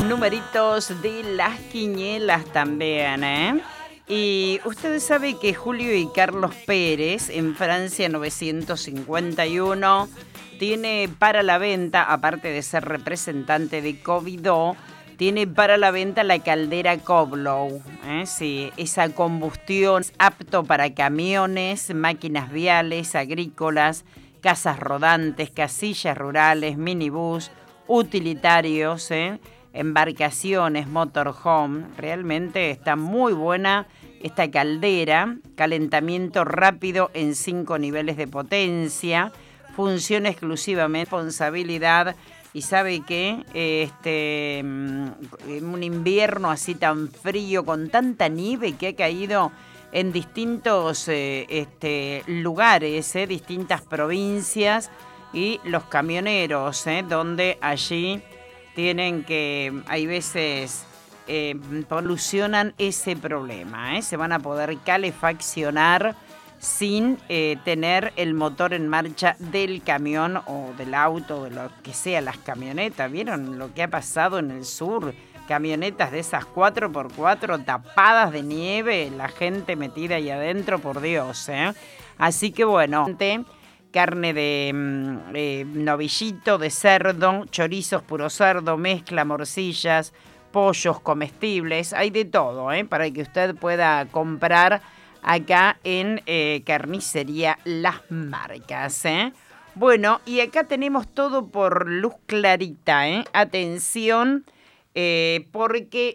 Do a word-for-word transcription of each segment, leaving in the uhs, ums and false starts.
numeritos de las quinielas también, ¿eh? Y ustedes saben que Julio y Carlos Pérez, en Francia novecientos cincuenta y uno, tiene para la venta, aparte de ser representante de Covidó, tiene para la venta la caldera Koblow, ¿eh? Sí, esa combustión apto para camiones, máquinas viales, agrícolas, casas rodantes, casillas rurales, minibús, utilitarios, ¿eh? embarcaciones, motorhome. Realmente está muy buena esta caldera. Calentamiento rápido en cinco niveles de potencia. Funciona exclusivamente, responsabilidad. Y sabe que este, en un invierno así tan frío, con tanta nieve que ha caído en distintos eh, este, lugares, eh, distintas provincias, y los camioneros, eh, donde allí tienen que, hay veces, eh, solucionan ese problema, eh, se van a poder calefaccionar sin eh, tener el motor en marcha del camión o del auto, de lo que sea, las camionetas. ¿Vieron lo que ha pasado en el sur? Camionetas de esas cuatro por cuatro tapadas de nieve, la gente metida ahí adentro, por Dios, ¿eh? Así que bueno, carne de eh, novillito, de cerdo, chorizos puro cerdo, mezcla, morcillas, pollos comestibles, hay de todo, ¿eh? Para que usted pueda comprar acá en eh, Carnicería Las Marcas, ¿eh? Bueno, y acá tenemos todo por luz clarita, ¿eh? Atención, eh, porque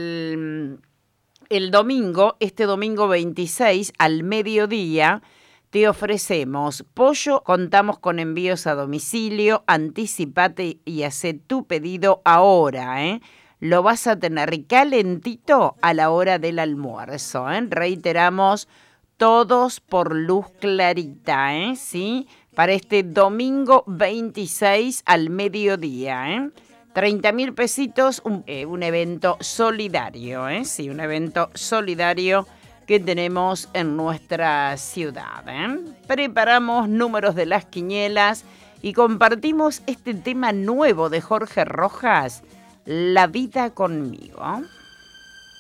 el, el domingo, este domingo veintiséis, al mediodía, te ofrecemos pollo, contamos con envíos a domicilio, anticipate y hacé tu pedido ahora, ¿eh? Lo vas a tener calentito a la hora del almuerzo, ¿eh? Reiteramos, todos por luz clarita, ¿eh? ¿Sí? Para este domingo veintiséis al mediodía, ¿eh? treinta mil pesitos, un, eh, un evento solidario, ¿eh? Sí, un evento solidario que tenemos en nuestra ciudad, ¿eh? Preparamos números de las quinielas y compartimos este tema nuevo de Jorge Rojas, La vida conmigo.